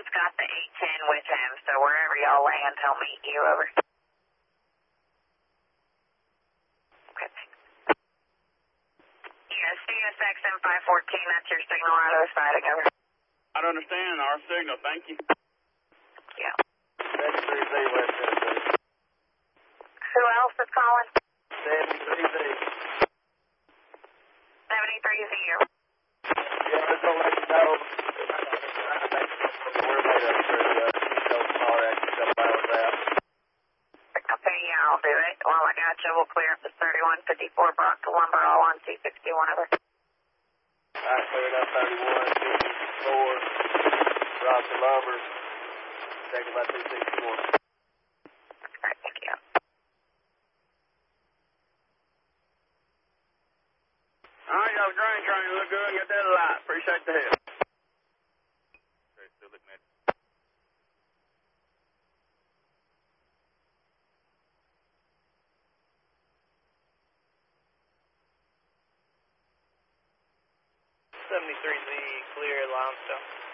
Tom's got the 810 with him, so wherever y'all land, he'll meet you. Over. Okay, thanks. Yeah, CSXM 514, that's your signal out of the siding. Over. I don't understand our signal, thank you. Yeah. 73Z West Tennessee. Who else is calling? 73Z. 73Z. Yeah, just gonna let you know. We're made up for the smaller extra couple hours out. Okay, yeah, I'll do it. While I got you, we'll clear up the 3154 Brock to Lumber, all on C61. Over. I cleared up 3154 Brock to Lumber. Taking about 264. All right, thank you. All right, y'all, the grain train look good. Got that light. Appreciate the help. Okay, still looking at it. Z clear limestone.